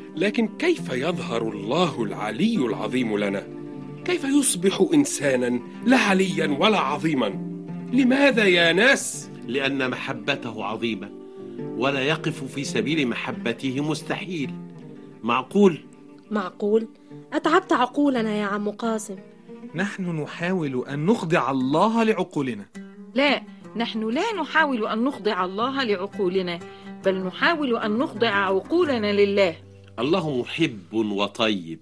لكن كيف يظهر الله العلي العظيم لنا؟ كيف يصبح إنسانا لا عليا ولا عظيما؟ لماذا يا ناس؟ لأن محبته عظيمة، ولا يقف في سبيل محبته مستحيل. معقول؟ أتعبت عقولنا يا عم قاسم. نحن نحاول أن نخضع الله لعقولنا. لا، نحن لا نحاول أن نخضع الله لعقولنا، بل نحاول أن نخضع عقولنا لله. الله محب وطيب،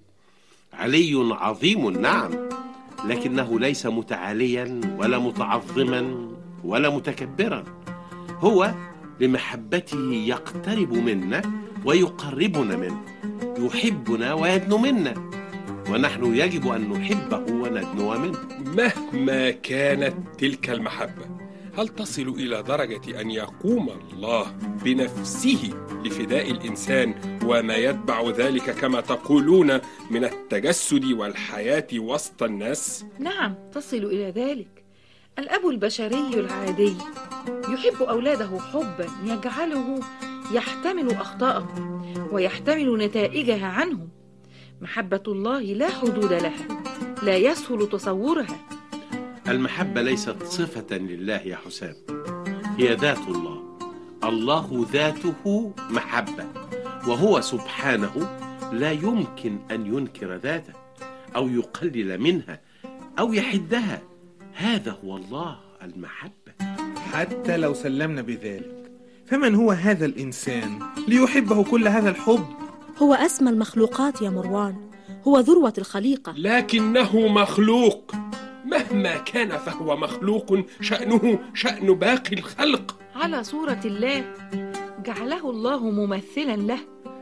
علي عظيم، نعم، لكنه ليس متعاليا ولا متعظما ولا متكبرا. هو لمحبته يقترب منا ويقربنا منه، يحبنا ويدنو منا، ونحن يجب أن نحبه وندنو منه. مهما كانت تلك المحبة، هل تصل إلى درجة أن يقوم الله بنفسه لفداء الإنسان وما يتبع ذلك كما تقولون من التجسد والحياة وسط الناس؟ نعم، تصل إلى ذلك. الأب البشري العادي يحب أولاده حبا يجعله يحتمل أخطاءهم ويحتمل نتائجها عنهم. محبة الله لا حدود لها، لا يسهل تصورها. المحبة ليست صفة لله يا حسام، هي ذات الله. الله ذاته محبة، وهو سبحانه لا يمكن أن ينكر ذاته أو يقلل منها أو يحدها. هذا هو الله المحبة. حتى لو سلمنا بذلك، فمن هو هذا الإنسان ليحبه كل هذا الحب؟ هو أسمى المخلوقات يا مروان، هو ذروة الخليقة. لكنه مخلوق، مهما كان فهو مخلوق، شأنه شأن باقي الخلق. على صورة الله، جعله الله ممثلا له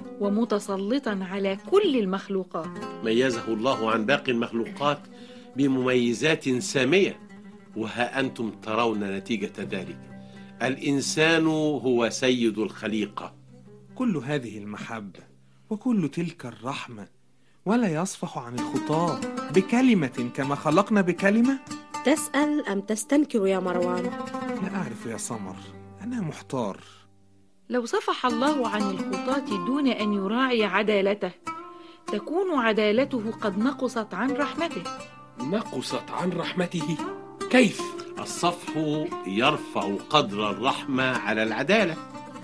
ومتسلطا على كل المخلوقات. ميزه الله عن باقي المخلوقات بمميزات سامية، وها أنتم ترون نتيجة ذلك. الإنسان هو سيد الخليقة. كل هذه المحبة وكل تلك الرحمة، ولا يصفح عن الخطاة بكلمة كما خلقنا بكلمة؟ تسأل أم تستنكر يا مروان؟ لا أعرف يا سمر، أنا محتار. لو صفح الله عن الخطاة دون أن يراعي عدالته، تكون عدالته قد نقصت عن رحمته. نقصت عن رحمته؟ كيف؟ الصفح يرفع قدر الرحمة على العدالة،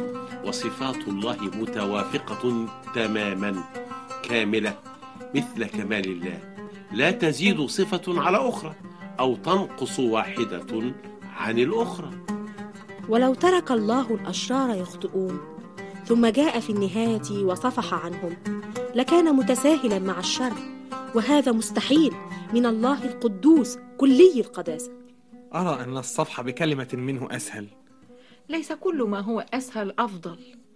وصفات الله متوافقة تماما كاملة مثل كمال الله، لا تزيد صفة على أخرى أو تنقص واحدة عن الأخرى. ولو ترك الله الأشرار يخطئون ثم جاء في النهاية وصفح عنهم، لكان متساهلا مع الشر، وهذا مستحيل من الله القدوس كلي القداسة. أرى أن الصفح بكلمة منه أسهل. ليس كل ما هو أسهل أفضل،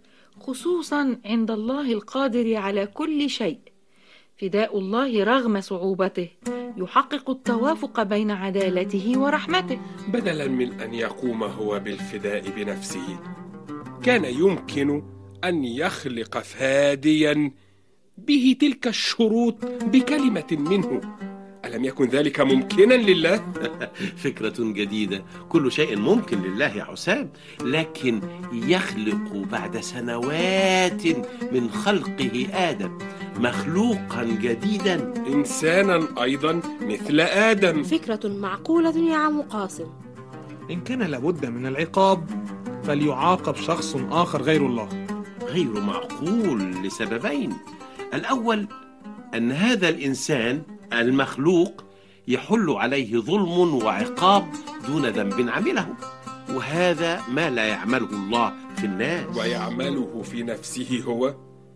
خصوصا عند الله القادر على كل شيء. فداء الله رغم صعوبته يحقق التوافق بين عدالته ورحمته. بدلا من أن يقوم هو بالفداء بنفسه، كان يمكن أن يخلق فاديا به تلك الشروط بكلمة منه. ألم يكن ذلك ممكنا لله؟ فكرة جديدة. كل شيء ممكن لله يا حسام، لكن يخلق بعد سنوات من خلقه آدم مخلوقا جديدا، إنسانا أيضا مثل آدم. فكرة معقولة يا عم قاسم. إن كان لابد من العقاب، فليعاقب شخص آخر غير الله. غير معقول لسببين. الأول أن هذا الإنسان المخلوق يحل عليه ظلم وعقاب دون ذنب عمله، وهذا ما لا يعمله الله في الناس. ويعمله في نفسه هو،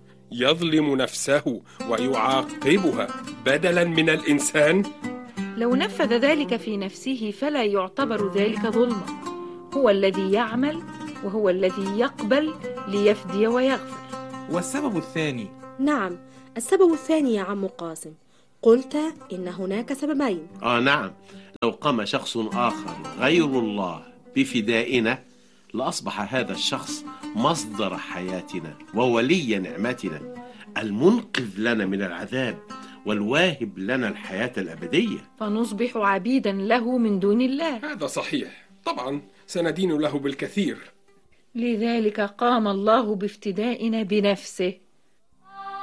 يظلم نفسه ويعاقبها بدلا من الإنسان. لو نفذ ذلك في نفسه فلا يعتبر ذلك ظلما. هو الذي يعمل وهو الذي يقبل ليفدي ويغفر. والسبب الثاني؟ نعم، السبب الثاني يا عم قاسم، قلت إن هناك سببين. نعم، لو قام شخص آخر غير الله بفدائنا، لأصبح هذا الشخص مصدر حياتنا وولي نعمتنا، المنقذ لنا من العذاب والواهب لنا الحياة الأبدية، فنصبح عبيدا له من دون الله. هذا صحيح، طبعا سندين له بالكثير. لذلك قام الله بافتدائنا بنفسه.